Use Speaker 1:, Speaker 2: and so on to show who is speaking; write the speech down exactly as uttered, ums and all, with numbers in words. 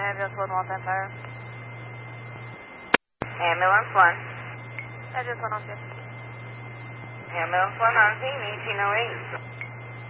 Speaker 1: Address one one Empire.
Speaker 2: Ambulance one.
Speaker 1: Address one one two.
Speaker 2: Ambulance one on scene, eighteen oh eight.